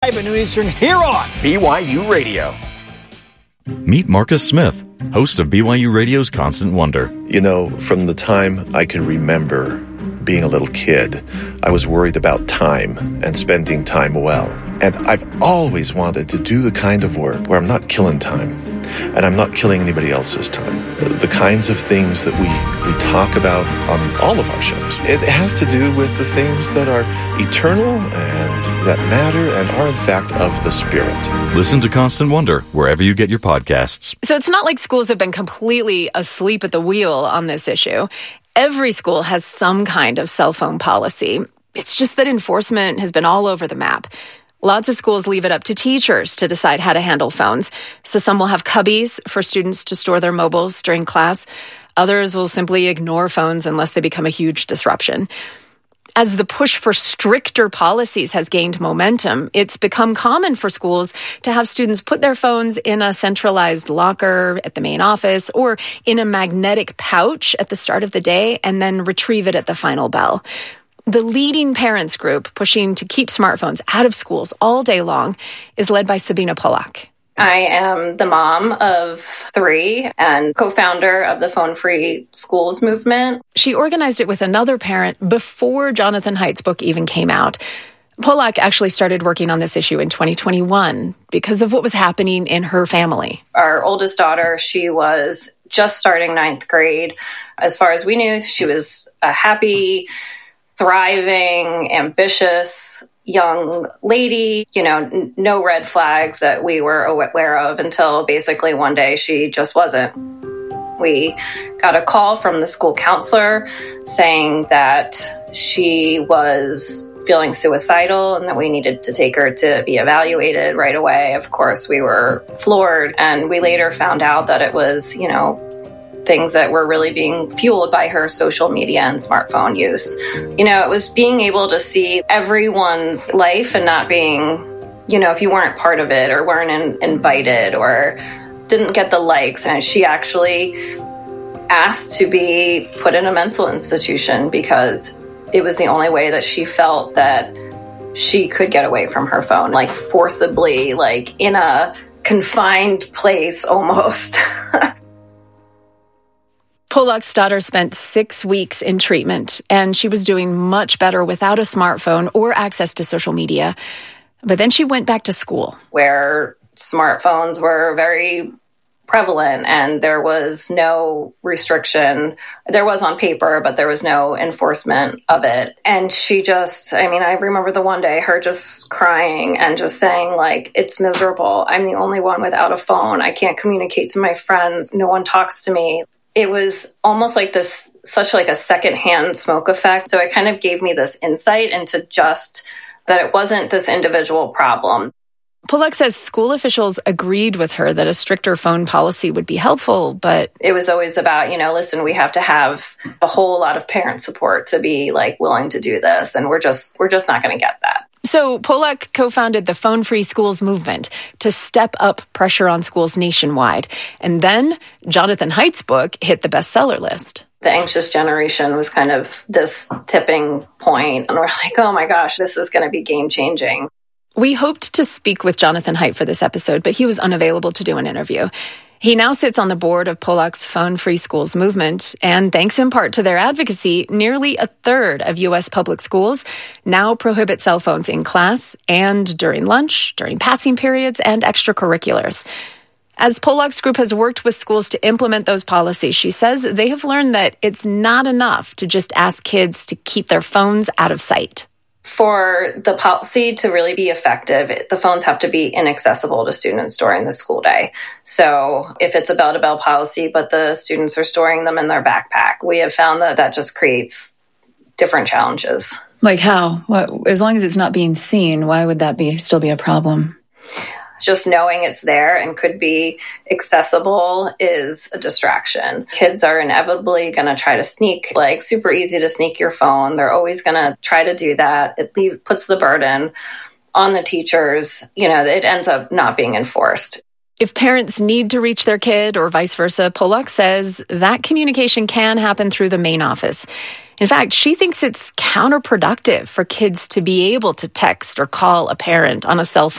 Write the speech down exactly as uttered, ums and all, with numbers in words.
five at noon Eastern here on B Y U Radio. Meet Marcus Smith, host of B Y U Radio's Constant Wonder. You know, from the time I can remember being a little kid, I was worried about time and spending time well. And I've always wanted to do the kind of work where I'm not killing time and I'm not killing anybody else's time. The kinds of things that we, we talk about on all of our shows. It has to do with the things that are eternal and that matter and are in fact of the Spirit. Listen to Constant Wonder wherever you get your podcasts. So it's not like schools have been completely asleep at the wheel on this issue. Every school has some kind of cell phone policy. It's just that enforcement has been all over the map. Lots of schools leave it up to teachers to decide how to handle phones. So some will have cubbies for students to store their mobiles during class. Others will simply ignore phones unless they become a huge disruption. As the push for stricter policies has gained momentum, it's become common for schools to have students put their phones in a centralized locker at the main office or in a magnetic pouch at the start of the day and then retrieve it at the final bell. The leading parents group pushing to keep smartphones out of schools all day long is led by Sabina Polak. I am the mom of three and co-founder of the Phone Free Schools movement. She organized it with another parent before Jonathan Haidt's book even came out. Polak actually started working on this issue in twenty twenty-one because of what was happening in her family. Our oldest daughter, she was just starting ninth grade. As far as we knew, she was a happy, thriving, ambitious young lady, you know, n- no red flags that we were aware of until basically one day she just wasn't. We got a call from the school counselor saying that she was feeling suicidal and that we needed to take her to be evaluated right away. Of course, we were floored, and we later found out that it was, you know, things that were really being fueled by her social media and smartphone use. You know, it was being able to see everyone's life and not being, you know, if you weren't part of it or weren't in, invited or didn't get the likes. And she actually asked to be put in a mental institution because it was the only way that she felt that she could get away from her phone, like forcibly, like in a confined place almost. Polak's daughter spent six weeks in treatment, and she was doing much better without a smartphone or access to social media. But then she went back to school, where smartphones were very prevalent and there was no restriction. There was on paper, but there was no enforcement of it. And she just, I mean, I remember the one day her just crying and just saying, like, it's miserable. I'm the only one without a phone. I can't communicate to my friends. No one talks to me. It was almost like this, such like a secondhand smoke effect. So it kind of gave me this insight into just that it wasn't this individual problem. Polak says school officials agreed with her that a stricter phone policy would be helpful, but it was always about, you know, listen, we have to have a whole lot of parent support to be like willing to do this. And we're just, we're just not going to get that. So Polak co-founded the Phone Free Schools movement to step up pressure on schools nationwide. And then Jonathan Haidt's book hit the bestseller list. The Anxious Generation was kind of this tipping point. And we're like, oh my gosh, this is going to be game changing. We hoped to speak with Jonathan Haidt for this episode, but he was unavailable to do an interview. He now sits on the board of Polak's Phone Free Schools movement, and thanks in part to their advocacy, nearly a third of U S public schools now prohibit cell phones in class and during lunch, during passing periods, and extracurriculars. As Polak's group has worked with schools to implement those policies, she says they have learned that it's not enough to just ask kids to keep their phones out of sight. For the policy to really be effective, the phones have to be inaccessible to students during the school day. So if it's a bell-to-bell policy, but the students are storing them in their backpack, we have found that that just creates different challenges. Like how? What, as long as it's not being seen, why would that be still be a problem? Just knowing it's there and could be accessible is a distraction. Kids are inevitably going to try to sneak, like super easy to sneak your phone. They're always going to try to do that. It leave, puts the burden on the teachers. You know, it ends up not being enforced. If parents need to reach their kid or vice versa, Polak says that communication can happen through the main office. In fact, she thinks it's counterproductive for kids to be able to text or call a parent on a cell phone